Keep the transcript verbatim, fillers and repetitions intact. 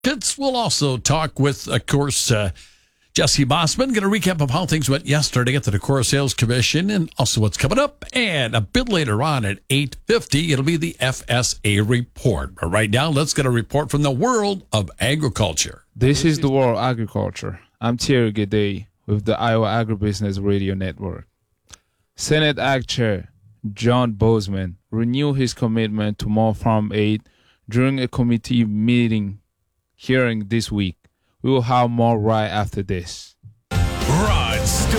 Kids, we'll also talk with, of course, uh, Jesse Mossman. Going to recap of how things went yesterday at the Decorah Sales Commission and also what's coming up. And a bit later on at eight fifty, it'll be the F S A report. But right now, let's get a report from the world of agriculture. This is the World of Agriculture. I'm Thierry Gede with the Iowa Agribusiness Radio Network. Senate Ag Chair John Boozman renewed his commitment to more farm aid during a committee meeting hearing this week. We will have more right after this. Right